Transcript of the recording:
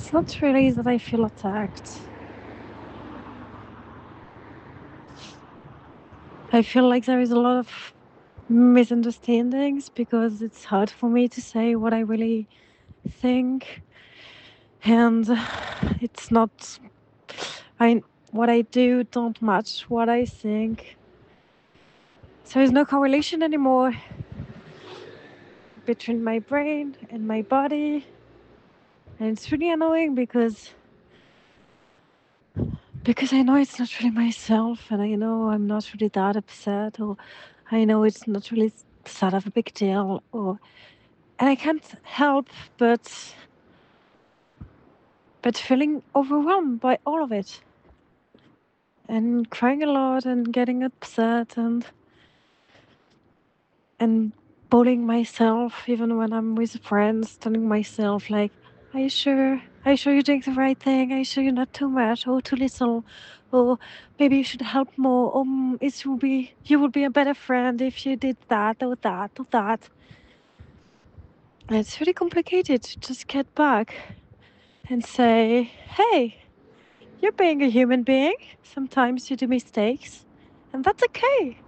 It's not really that I feel attacked. I feel like there is a lot of misunderstandings because it's hard for me to say what I really think, and it's not. I what I do don't match what I think. So there's no correlation anymore between my brain and my body, and it's really annoying because I know it's not really myself, and I know I'm not really that upset, or I know it's not really sort of a big deal, or and I can't help but feeling overwhelmed by all of it, and crying a lot, and getting upset, and bullying myself, even when I'm with friends, telling myself like, "Are you sure? Are you sure you're doing the right thing? Are you sure you're not too much or too little? Or maybe you should help more. Or you would be a better friend if you did that or that or that." And it's really complicated to just get back and say, "Hey, you're being a human being. Sometimes you do mistakes, and that's okay.